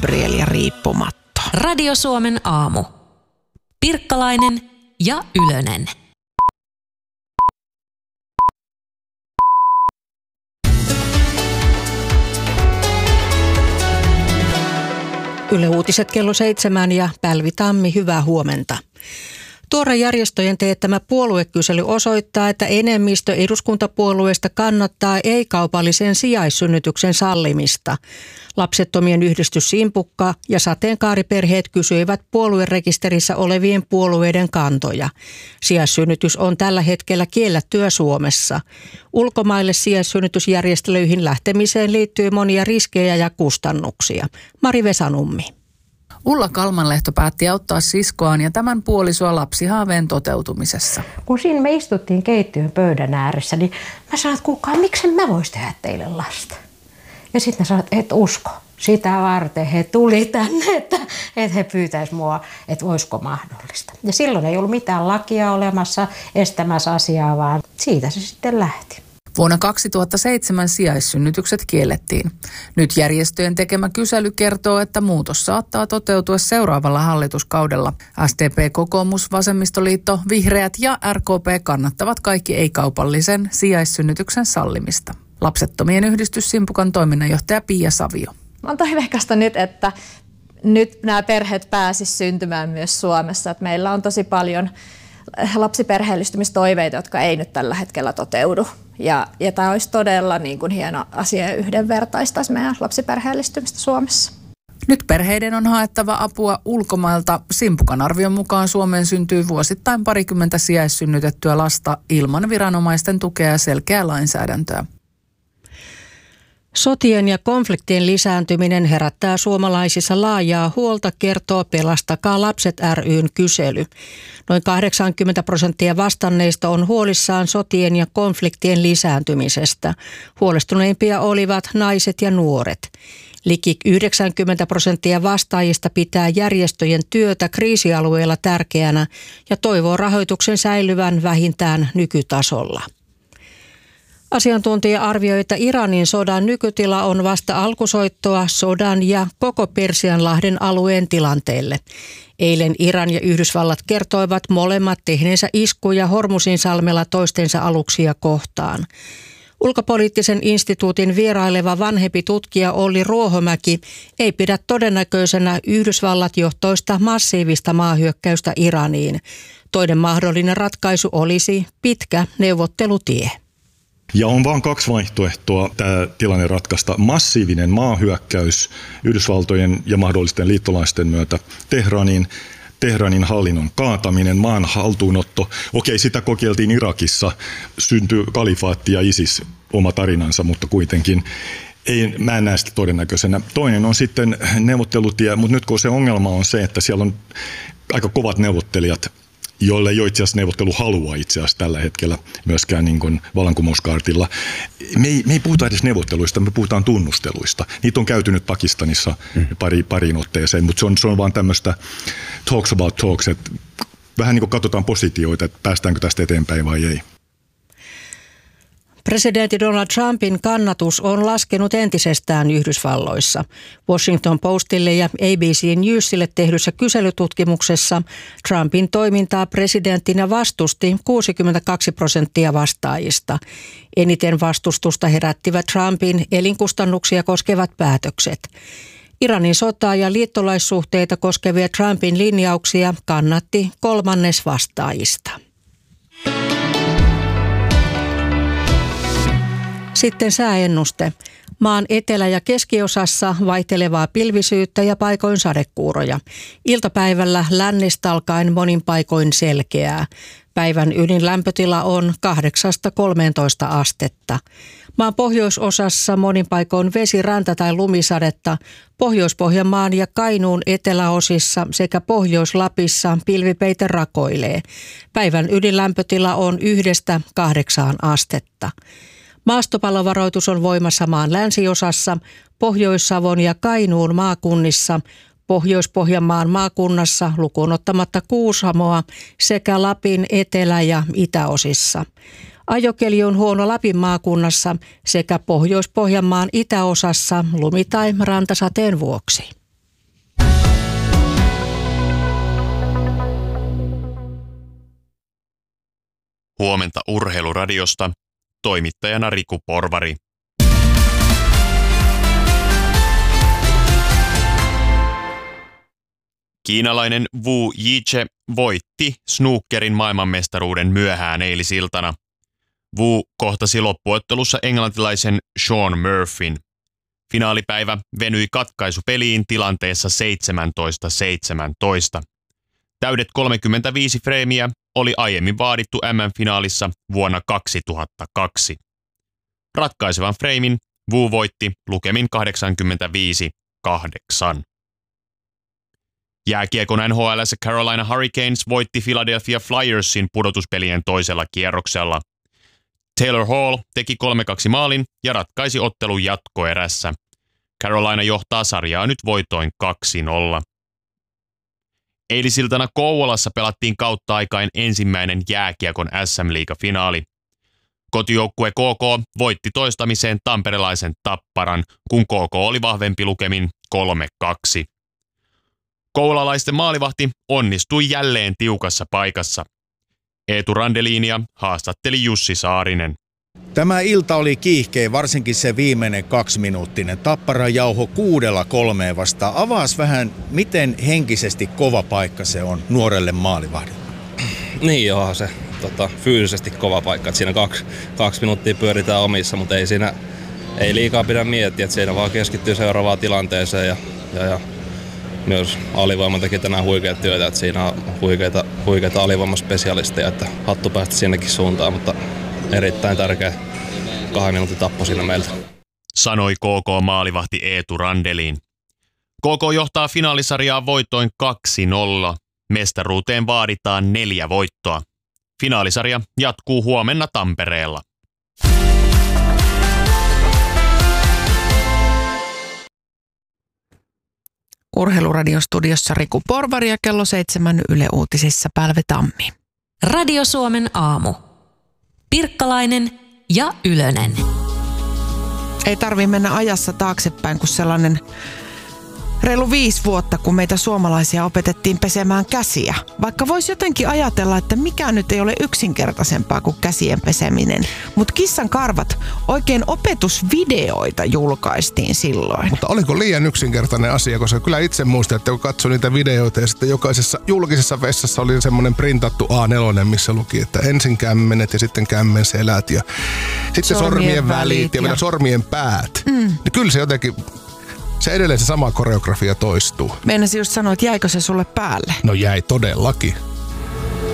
Gabriel ja Riippumatto. Radio Suomen aamu. Pirkkalainen ja Ylönen. Yle Uutiset kello 7 ja Pälvi Tammi, hyvää huomenta. Tuore järjestöjen teettämä puoluekysely osoittaa, että enemmistö eduskuntapuolueista kannattaa ei-kaupallisen sijaissynnytyksen sallimista. Lapsettomien yhdistys Simpukka ja sateenkaariperheet kysyivät puoluerekisterissä olevien puolueiden kantoja. Sijaissynnytys on tällä hetkellä kiellettyä Suomessa. Ulkomaille sijaissynnytysjärjestelyihin lähtemiseen liittyy monia riskejä ja kustannuksia. Mari Vesanummi. Ulla Kalmanlehto päätti auttaa siskoaan ja tämän puolisoa lapsihaaveen toteutumisessa. Kun siinä me istuttiin keittiön pöydän ääressä, niin mä sanoin, että kuulkaa, miksen mä vois tehdä teille lasta? Ja sitten mä sanoin, että et usko. Sitä varten he tuli tänne, että he pyytäis mua, että voisiko mahdollista. Ja silloin ei ollut mitään lakia olemassa estämässä asiaa, vaan siitä se sitten lähti. Vuonna 2007 sijaissynnytykset kiellettiin. Nyt järjestöjen tekemä kysely kertoo, että muutos saattaa toteutua seuraavalla hallituskaudella. SDP, Kokoomus, Vasemmistoliitto, Vihreät ja RKP kannattavat kaikki ei-kaupallisen sijaissynnytyksen sallimista. Lapsettomien yhdistys Simpukan toiminnanjohtaja Pia Savio. Mä oon toiveikasta nyt, että nyt nämä perheet pääsisivät syntymään myös Suomessa. Että meillä on tosi paljon lapsiperheellistymistoiveita, jotka ei nyt tällä hetkellä toteudu. Ja tämä olisi todella niin kuin hieno asia ja yhdenvertaistaisi meidän lapsiperheellistymistä Suomessa. Nyt perheiden on haettava apua ulkomailta. Simpukan arvion mukaan Suomeen syntyy vuosittain 20 sijaissynnytettyä lasta ilman viranomaisten tukea ja selkeää lainsäädäntöä. Sotien ja konfliktien lisääntyminen herättää suomalaisissa laajaa huolta, kertoo Pelastakaa lapset ry:n kysely. Noin 80% vastanneista on huolissaan sotien ja konfliktien lisääntymisestä. Huolestuneimpia olivat naiset ja nuoret. Liki 90% vastaajista pitää järjestöjen työtä kriisialueilla tärkeänä ja toivoo rahoituksen säilyvän vähintään nykytasolla. Asiantuntija arvioi, että Iranin sodan nykytila on vasta alkusoittoa sodan ja koko Persianlahden alueen tilanteelle. Eilen Iran ja Yhdysvallat kertoivat molemmat tehneensä iskuja Hormuzinsalmella toistensa aluksia kohtaan. Ulkopoliittisen instituutin vieraileva vanhempi tutkija Olli Ruohomäki ei pidä todennäköisenä Yhdysvallat-johtoista massiivista maahyökkäystä Iraniin. Toinen mahdollinen ratkaisu olisi pitkä neuvottelutie. Ja on vain kaksi vaihtoehtoa tämä tilanne ratkaista. Massiivinen maahyökkäys Yhdysvaltojen ja mahdollisten liittolaisten myötä Teheranin hallinnon kaataminen, maan haltuunotto. Okei, sitä kokeiltiin Irakissa, syntyi kalifaatti ja ISIS, oma tarinansa, mutta kuitenkin mä en näe sitä todennäköisenä. Toinen on sitten neuvottelutie, mutta nyt kun se ongelma on se, että siellä on aika kovat neuvottelijat, joille ei ole itse asiassa neuvotteluhalua itse asiassa tällä hetkellä myöskään niin kuin vallankumouskaartilla. Me ei puhuta edes neuvotteluista, me puhutaan tunnusteluista. Niitä on käyty nyt Pakistanissa pariin otteeseen, mutta se on vaan tämmöistä talks about talks, että vähän niin kuin katsotaan positioita, että päästäänkö tästä eteenpäin vai ei. Presidentti Donald Trumpin kannatus on laskenut entisestään Yhdysvalloissa. Washington Postille ja ABC Newsille tehdyssä kyselytutkimuksessa Trumpin toimintaa presidenttinä vastusti 62% vastaajista. Eniten vastustusta herättivät Trumpin elinkustannuksia koskevat päätökset. Iranin sotaa ja liittolaissuhteita koskevia Trumpin linjauksia kannatti 1/3 vastaajista. Sitten sääennuste. Maan etelä- ja keskiosassa vaihtelevaa pilvisyyttä ja paikoin sadekuuroja. Iltapäivällä lännestä alkaen monin paikoin selkeää. Päivän ydinlämpötila on 8-13 astetta. Maan pohjoisosassa monin paikoin vesi, ranta tai lumisadetta. Pohjois-Pohjanmaan ja Kainuun eteläosissa sekä Pohjois-Lapissa pilvipeite rakoilee. Päivän ydinlämpötila on 1-8 astetta. Maastopallovaroitus on voimassa maan länsiosassa, Pohjois-Savon ja Kainuun maakunnissa, Pohjois-Pohjanmaan maakunnassa lukuun ottamatta Kuusamoa sekä Lapin etelä- ja itäosissa. Ajokeli on huono Lapin maakunnassa sekä Pohjois-Pohjanmaan itäosassa lumi- tai rantasateen vuoksi. Huomenta Urheiluradiosta. Toimittajana Riku Porvari. Kiinalainen Wu Yiche voitti snookerin maailmanmestaruuden myöhään eilisiltana. Wu kohtasi loppuottelussa englantilaisen Sean Murphyn. Finaalipäivä venyi katkaisupeliin tilanteessa 17-17. Täydet 35 freimiä oli aiemmin vaadittu MM-finaalissa vuonna 2002. Ratkaisevan freimin Wu voitti lukemin 85-8. Jääkiekon NHL:ssä Carolina Hurricanes voitti Philadelphia Flyersin pudotuspelien toisella kierroksella. Taylor Hall teki 3-2 maalin ja ratkaisi ottelun jatkoerässä. Carolina johtaa sarjaa nyt voitoin 2-0. Eilisiltana Kouvolassa pelattiin kautta aikain ensimmäinen jääkiekon SM-liiga-finaali. Kotijoukkue KK voitti toistamiseen tamperelaisen Tapparan, kun KK oli vahvempi lukemin 3-2. Kouvolalaisten maalivahti onnistui jälleen tiukassa paikassa. Eetu Randeliinia haastatteli Jussi Saarinen. Tämä ilta oli kiihkeä, varsinkin se viimeinen 2-minuuttinen. Tappara jauho 6-3 vastaan. Avaas vähän, miten henkisesti kova paikka se on nuorelle maalivahdille. Niin joo, se fyysisesti kova paikka. Että siinä 2 minuuttia pyöritään omissa, mutta ei liikaa pidä miettiä. Että siinä vaan keskittyy seuraavaan tilanteeseen ja myös alivoima teki tänään huikeat työtä. Että siinä on huikeita alivoimaspesialisteja, että hattu päästä sinnekin suuntaan, mutta erittäin tärkeä 2 minuutin tappo siinä meiltä. Sanoi KK-maalivahti Eetu Randelin. KK johtaa finaalisarjaa voitoin 2-0. Mestaruuteen vaaditaan 4 voittoa. Finaalisarja jatkuu huomenna Tampereella. Urheiluradion studiossa Riku Porvari ja kello 7 Yle Uutisissa Pälve Tammi. Radio Suomen aamu. Pirkkalainen ja Ylönen. Ei tarvitse mennä ajassa taaksepäin, kun sellainen reilu 5 vuotta, kun meitä suomalaisia opetettiin pesemään käsiä. Vaikka voisi jotenkin ajatella, että mikään nyt ei ole yksinkertaisempaa kuin käsien peseminen. Mutta Kissan karvat, oikein opetusvideoita julkaistiin silloin. Mutta oliko liian yksinkertainen asia, koska kyllä itse muistan, että kun katsoin niitä videoita ja sitten jokaisessa julkisessa vessassa oli semmoinen printattu A4, missä luki, että ensin kämmenet ja sitten kämmen selät ja sitten sormien välit ja vielä sormien päät. Niin kyllä se jotenkin... Se edelleen se sama koreografia toistuu. Meinasin just sanoa, että jäikö se sulle päälle? No jäi todellakin.